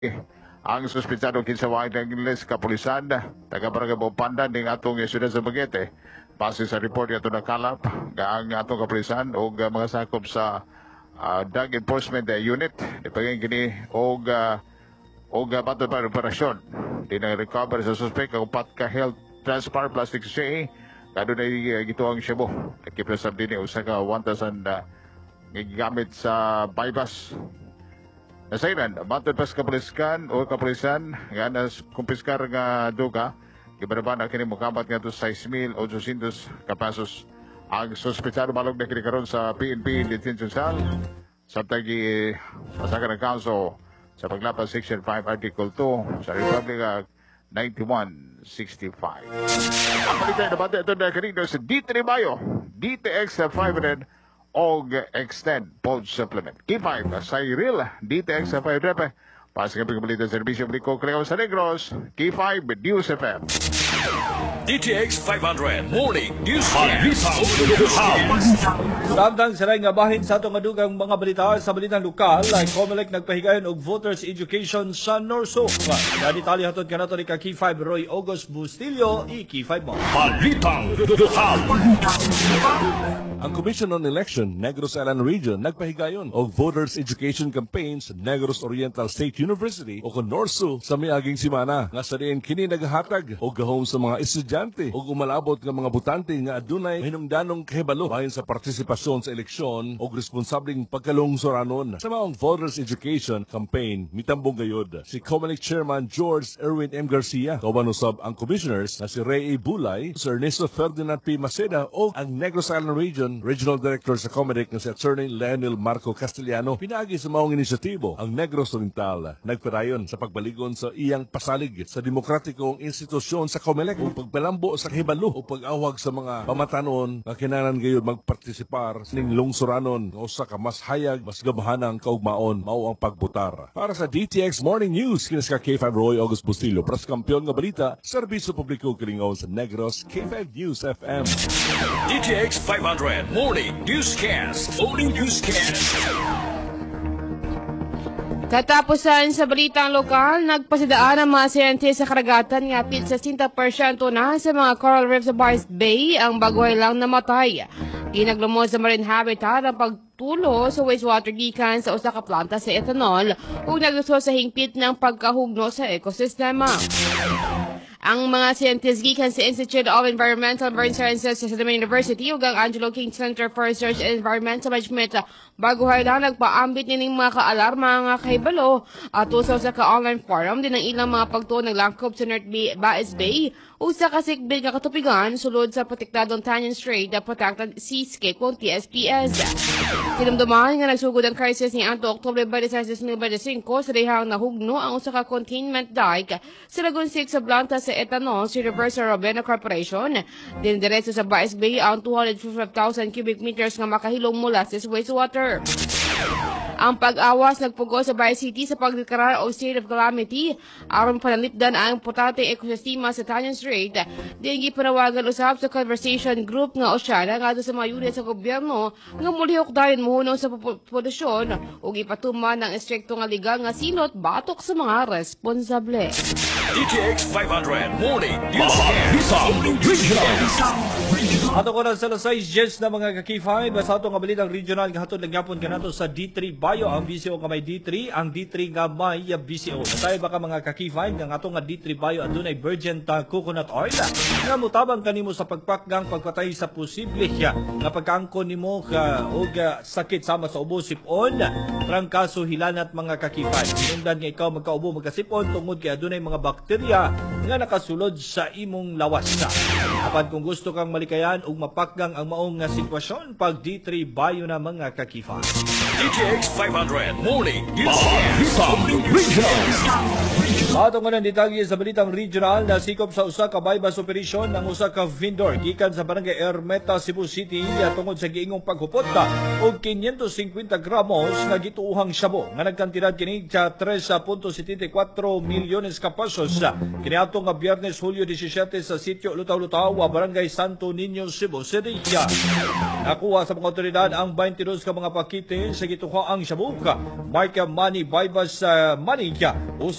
ang suspitsado kinsa waay ng Ingles kapulisan taga Barangay Bompanda ning atong siyudad sa Bagete base sa report ato nakalap ang atong kapulisan og mga sakop sa Drug Enforcement Unit ipaging kini og bato pa operasyon dinang recover sa suspect ang 4 ka health transpar plastic sachet kadunay gituang Cebu nakiplasab dinhi usa ka 1,000 gigamit sa bypass. Nasairan, matod pas kapulisan o kapulisan nga kumpiskar nga duga, gibaraban na kini mukabat nga to 6,800 kapasos. Ang suspetsado balog na kini karon sa PNP Detention Cell sa tagi pasakan ng Council sa paglapas Section 5 Article 2 sa Republic Act 9165. Ang balitay na bata ito na kanina sa D3 Bayo, DTX 500 og Extend Pod Supplement. K5 sa Iril, DTX 500 para sa kapag-balita sa Servisyo Publiko Kalagaw sa Negros, K5 News FM. DTX 500 Morning News Samtang saray nga bahin sa atong adugang mga balita sa balitang lokal, ay COMELEC nagpahigayon og voters education sa Norso. Nga detalye hatod kanato ni K5 Roy August Bustillo, K5 mo. Balitang lokal. Ang Commission on Election, Negros Island Region, nagpahigayon og voters education campaign sa Negros Oriental State University o Norso sa miaging simana. Nga sa diin kini naghatag og gahom sa mga estudyante og umalabot nga mga butante nga adunay hinungdanong kahibalo bahin sa partisipasyon sa eleksyon og responsabling pagkalungsuranon. Sa maong voters education campaign, mitambong gayod si COMELEC Chairman George Erwin M. Garcia, kauban usab ang commissioners na si Ray A. Bulay, Sir Ernesto Ferdinand P. Maceda o ang Negros Island Region Regional Director sa COMELEC na si Attorney Leonel Marco Castellano. Pinaagi sa maong inisyatibo ang Negros Oriental nagpadayon sa pagbaligon sa iyang pasalig sa demokratikong institusyon sa COMELEC o pagpalambo sa kahibalo o pag-awag sa mga pamatanon na kinahanglan gayud magpartisipar ning lungsuranon o sa ka mas hayag mas gabahanang kaugmaon mao ang pagbotar. Para sa DTX Morning News kinis ka K5 Roy August Bustillo, pras kampiyon nga balita, serbisyo publiko kilingaw sa Negros, K5 News FM. DTX 500 Morning Newscast. Morning Newscast. Katapusan sa balitang lokal, nagpasidaan ang mga siyentist sa karagatan nga pit sa 60% na sa mga coral reef sa Baris Bay ang baguhay lang namatay. Ginaglumod sa marine habitat ang pagtulo sa wastewater gikan sa usa ka planta sa ethanol ug nagluso sa hingpit ng pagkahugno sa ekosistema. Ang mga scientists gikan sa Institute of Environmental Marine Sciences sa Salman University ug ang Angelo King Center for Research and Environmental Management baguhay lang nagpaambit nining mga kaalarma nga kahibalo at usaw sa ka-online forum din ang ilang mga pagtuon naglangkob sa North Baez Bay ug sa kasikbil nga katupigan sulod sa protektadong Tanyan Strait na protected seascape kung TSPS. Sinumdumahan nga nagsugod ang crisis ni Anto Oktubre 26, 2025 sa dihang nahugno ang usa ka containment dike sa Lagoon 6 sa planta sa ethanol si Reversa Robena Corporation. Dindiretso sa Baez Bay ang 255,000 cubic meters nga makahilong mula sa wastewater. Ang pag-awas nagpugo sa Baez City sa pagdeklara o state of calamity aron panalipdan ang importante ekosistema sa Tanyan Strait. Dingi panawagan usab sa conversation group nga Oceana nga sa mga unit sa gobyerno nga mulihok dayon muhunong sa populasyon ug ipatuman ng estrikto nga legal nga silot batok sa mga responsable. DTX 500 Morning Newscast. Ato ko na sa Lasay Jets na mga kakifay, basta ato nga balitang regional nga hatod nagyapon kanato sa D3 Bayo ang BCO nga may D3, ang D3 nga may BCO. Tayo baka mga kakifay nga ato nga D3 Bayo adunay virgin coconut oil nga mutabang kanimo sa pagpakgang pagpatay sa posible nga pagkaangkon nimo ka og sakit sama sa ubo sipon, trangkaso hilanat mga kakifay. Hinungdan nga ikaw magkaubo magkasipon tungod kay adunay mga bakterya nga nakasulod sa imong lawas. Apan kung gusto kang malikayan ug mapakgang ang maong nga sitwasyon pag D3 Bayo na mga kakifay. DTX 500 Morning Newscast. Atong nga detalye sa balitang regional na sikop sa usa ka bypass operation ng usa ka vendor gikan sa barangay Ermita, Cebu City tungod sa giingong paghupot og 550 gramos nga gituuhang shabu nga nagkantidad kini sa 3.74 milyones ka pesos kiniadtong nga Biyernes Hulyo 17 sa sitio Lutaw-Lutaw, barangay Santo Niño, Cebu City. Nakuha sa mga otoridad ang 22 ka mga pakite sa gituhaang shabu marka money bypass money